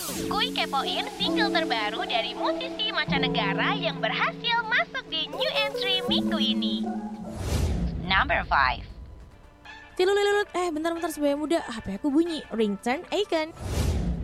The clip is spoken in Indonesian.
Kuy kepoin single terbaru dari musisi mancanegara yang berhasil masuk di new entry minggu ini. Number 5. Tilulilut, bentar sebagai muda, HP aku bunyi, ringtone icon.